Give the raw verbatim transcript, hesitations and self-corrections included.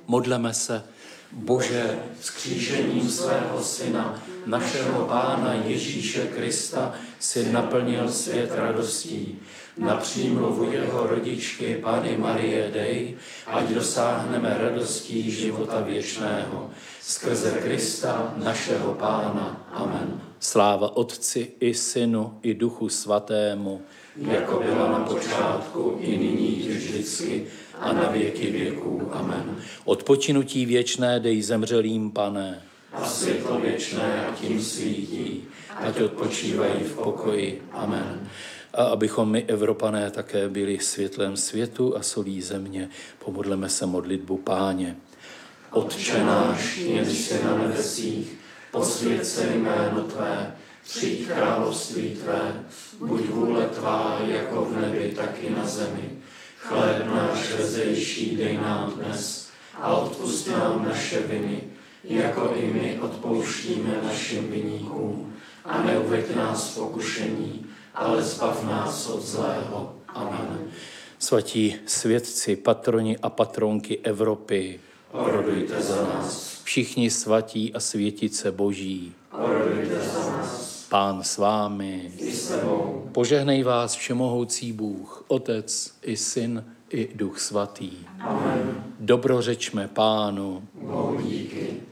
Modleme se. Bože, vzkříšením svého Syna, našeho Pána Ježíše Krista, si naplnil svět radostí. Na přímluvu jeho rodičky Panny Marie dej, ať dosáhneme radostí života věčného. Skrze Krista, našeho Pána. Amen. Sláva Otci i Synu i Duchu Svatému, jako byla na počátku, i nyní, i vždycky, a na věky věků. Amen. Odpočinutí věčné dej zemřelým, Pane. A světlo věčné a tím svítí, ať odpočívají v pokoji. Amen. A abychom my, Evropané, také byli světlem světu a solí země, pomodleme se modlitbu Páně. Otče náš, jenž jsi na nebesích, posvěť se jméno Tvé, přijď království Tvé, buď vůle Tvá, jako v nebi, tak i na zemi. Chléb náš rezejší dej nám dnes a odpusť nám naše viny, jako i my odpouštíme našim viníkům. A neuveď nás v pokušení, ale zbav nás od zlého. Amen. Svatí světci, patroni a patronky Evropy, orodujte za nás. Všichni svatí a světice Boží, orodujte za nás. Pán s vámi. I s tebou. Požehnej vás všemohoucí Bůh, Otec i Syn i Duch Svatý. Amen. Dobrořečme Pánu. Bohu díky.